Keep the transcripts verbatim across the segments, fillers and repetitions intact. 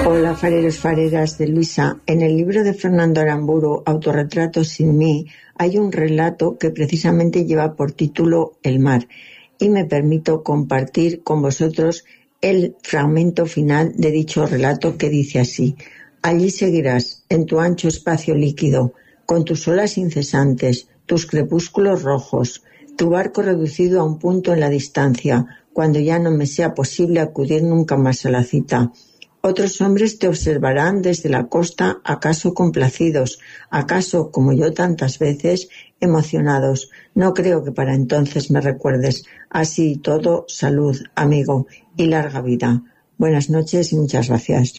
Hola, fareros, fareras de Luisa. En el libro de Fernando Aramburu, Autorretrato sin mí, hay un relato que precisamente lleva por título El mar, y me permito compartir con vosotros el fragmento final de dicho relato, que dice así: allí seguirás, en tu ancho espacio líquido, con tus olas incesantes, tus crepúsculos rojos, tu barco reducido a un punto en la distancia, cuando ya no me sea posible acudir nunca más a la cita. Otros hombres te observarán desde la costa, acaso complacidos, acaso, como yo tantas veces, emocionados. No creo que para entonces me recuerdes. Así y todo, salud, amigo, y larga vida. Buenas noches y muchas gracias.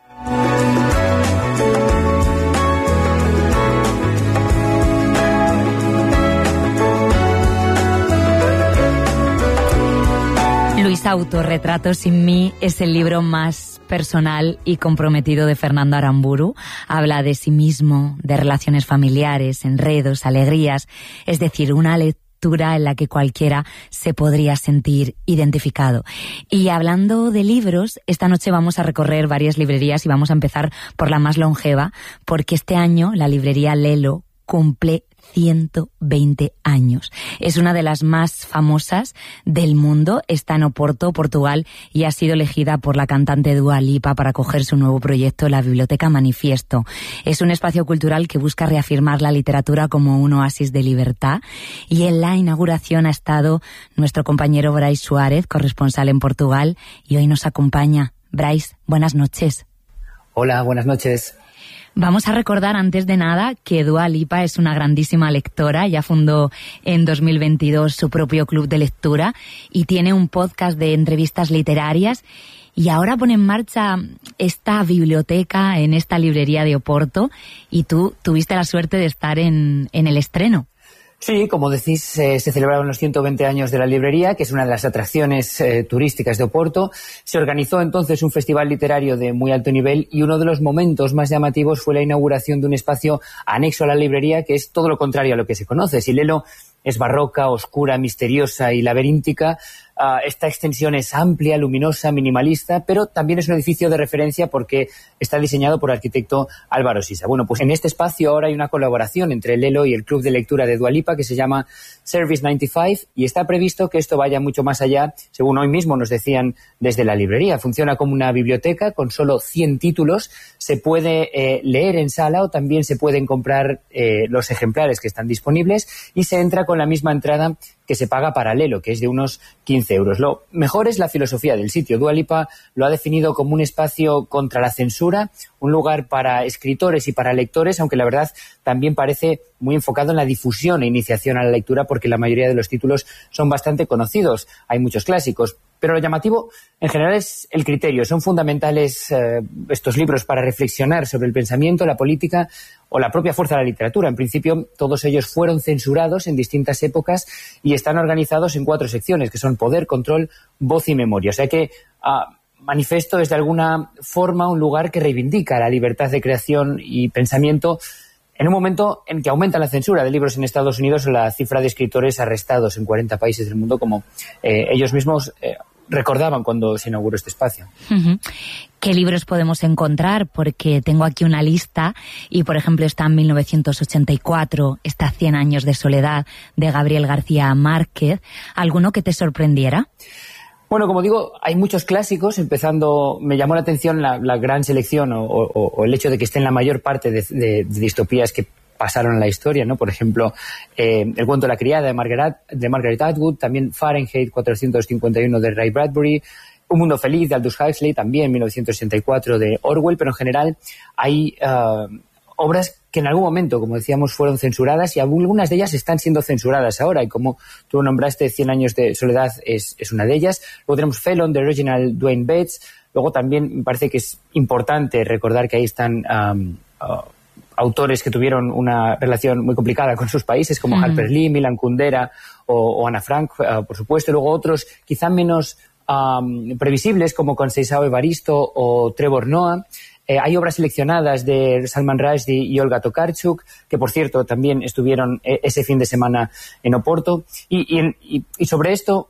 Luisa, Autorretrato sin mí es el libro más personal y comprometido de Fernando Aramburu. Habla de sí mismo, de relaciones familiares, enredos, alegrías, es decir, una lectura en la que cualquiera se podría sentir identificado. Y hablando de libros, esta noche vamos a recorrer varias librerías y vamos a empezar por la más longeva, porque este año la librería Lelo cumple ciento veinte años. Es una de las más famosas del mundo, está en Oporto, Portugal, y ha sido elegida por la cantante Dua Lipa para acoger su nuevo proyecto, la Biblioteca Manifiesto. Es un espacio cultural que busca reafirmar la literatura como un oasis de libertad, y en la inauguración ha estado nuestro compañero Brais Suárez, corresponsal en Portugal, y hoy nos acompaña. Brais, buenas noches. Hola, buenas noches. Vamos a recordar antes de nada que Dua Lipa es una grandísima lectora. Ya fundó en dos mil veintidós su propio club de lectura y tiene un podcast de entrevistas literarias. Y ahora pone en marcha esta biblioteca en esta librería de Oporto, y tú tuviste la suerte de estar en, en el estreno. Sí, como decís, eh, se celebraron los ciento veinte años de la librería, que es una de las atracciones eh, turísticas de Oporto. Se organizó entonces un festival literario de muy alto nivel, y uno de los momentos más llamativos fue la inauguración de un espacio anexo a la librería, que es todo lo contrario a lo que se conoce. Si Lelo es barroca, oscura, misteriosa y laberíntica, Uh, esta extensión es amplia, luminosa, minimalista, pero también es un edificio de referencia porque está diseñado por el arquitecto Álvaro Sisa. Bueno, pues en este espacio ahora hay una colaboración entre Lelo y el club de lectura de Dua Lipa que se llama Service noventa y cinco, y está previsto que esto vaya mucho más allá, según hoy mismo nos decían desde la librería. Funciona como una biblioteca con solo cien títulos, se puede eh, leer en sala o también se pueden comprar eh, los ejemplares que están disponibles, y se entra con la misma entrada que se paga para Lelo, que es de unos quince euros. Lo mejor es la filosofía del sitio. Dua Lipa lo ha definido como un espacio contra la censura, un lugar para escritores y para lectores, aunque la verdad también parece muy enfocado en la difusión e iniciación a la lectura, porque la mayoría de los títulos son bastante conocidos. Hay muchos clásicos, pero lo llamativo en general es el criterio. Son fundamentales eh, estos libros para reflexionar sobre el pensamiento, la política o la propia fuerza de la literatura. En principio, todos ellos fueron censurados en distintas épocas y están organizados en cuatro secciones, que son poder, control, voz y memoria. O sea que uh, Manifiesto es de alguna forma un lugar que reivindica la libertad de creación y pensamiento en un momento en que aumenta la censura de libros en Estados Unidos o la cifra de escritores arrestados en cuarenta países del mundo, como eh, ellos mismos eh, recordaban cuando se inauguró este espacio. Uh-huh. ¿Qué libros podemos encontrar? Porque tengo aquí una lista y, por ejemplo, está en mil novecientos ochenta y cuatro, está Cien años de soledad, de Gabriel García Márquez. ¿Alguno que te sorprendiera? Bueno, como digo, hay muchos clásicos, empezando, me llamó la atención la, la gran selección o, o, o el hecho de que estén la mayor parte de, de, de distopías que pasaron en la historia, ¿no? Por ejemplo, eh, El cuento de la criada de Margaret, de Margaret Atwood, también Fahrenheit cuatrocientos cincuenta y uno de Ray Bradbury, Un mundo feliz de Aldous Huxley, también mil novecientos sesenta y cuatro de Orwell, pero en general hay uh, obras que en algún momento, como decíamos, fueron censuradas, y algunas de ellas están siendo censuradas ahora, y como tú nombraste, Cien años de soledad es, es una de ellas. Luego tenemos Felon, de Reginald Dwayne Bates. Luego también me parece que es importante recordar que ahí están um, uh, autores que tuvieron una relación muy complicada con sus países, como mm. Harper Lee, Milan Kundera o, o Ana Frank, uh, por supuesto. Luego otros quizá menos um, previsibles, como Conceição Evaristo o Trevor Noah. Eh, hay obras seleccionadas de Salman Rushdie y Olga Tokarczuk, que por cierto también estuvieron eh, ese fin de semana en Oporto. Y, y, y sobre esto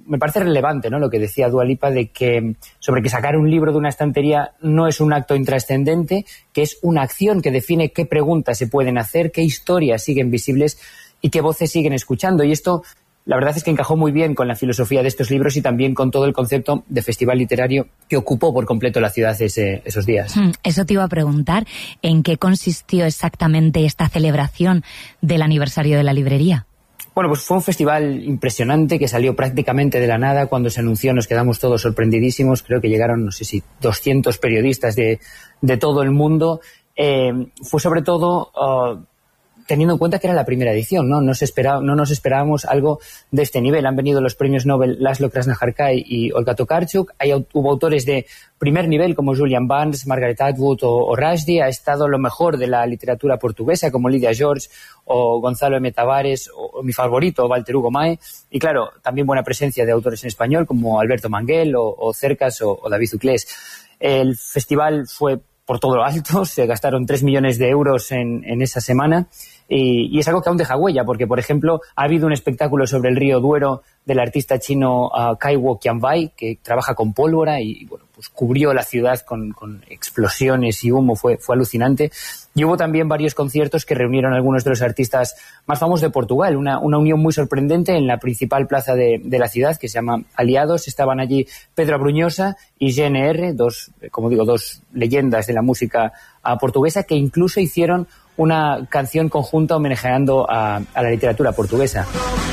me parece relevante, ¿no?, lo que decía Dua Lipa de que, sobre que sacar un libro de una estantería no es un acto intrascendente, que es una acción que define qué preguntas se pueden hacer, qué historias siguen visibles y qué voces siguen escuchando. Y esto, la verdad es que encajó muy bien con la filosofía de estos libros y también con todo el concepto de festival literario que ocupó por completo la ciudad ese, esos días. Eso te iba a preguntar, ¿en qué consistió exactamente esta celebración del aniversario de la librería? Bueno, pues fue un festival impresionante que salió prácticamente de la nada. Cuando se anunció nos quedamos todos sorprendidísimos. Creo que llegaron, no sé si doscientos periodistas de, de todo el mundo. Eh, fue sobre todo... Uh, teniendo en cuenta que era la primera edición, ¿no? No, se esperaba, no nos esperábamos algo de este nivel. Han venido los premios Nobel Laszlo Krasznahorkai y Olga Tokarczuk. Hay, hubo autores de primer nivel como Julian Barnes, Margaret Atwood o, o Rushdie. Ha estado lo mejor de la literatura portuguesa como Lydia George o Gonzalo M. Tavares o, o mi favorito, Walter Hugo Mae. Y claro, también buena presencia de autores en español como Alberto Manguel o, o Cercas o, o David Uclés. El festival fue por todo lo alto, se gastaron tres millones de euros en, en esa semana. Y, y es algo que aún deja huella, porque, por ejemplo, ha habido un espectáculo sobre el río Duero del artista chino uh, Kai Wo Qianbai, que trabaja con pólvora y, bueno, pues cubrió la ciudad con, con explosiones y humo, fue, fue alucinante. Y hubo también varios conciertos que reunieron a algunos de los artistas más famosos de Portugal, una, una unión muy sorprendente en la principal plaza de, de la ciudad, que se llama Aliados. Estaban allí Pedro Abrunhosa y G N R, dos, como digo, dos leyendas de la música uh, portuguesa, que incluso hicieron una canción conjunta homenajeando a, a la literatura portuguesa.